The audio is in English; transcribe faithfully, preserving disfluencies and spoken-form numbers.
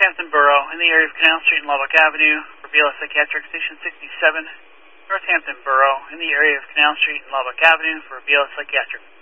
Northampton Borough in the area of Canal Street and Lubbock Avenue for B L S Psychiatric Station sixty-seven. Northampton Borough in the area of Canal Street and Lubbock Avenue for B L S Psychiatric.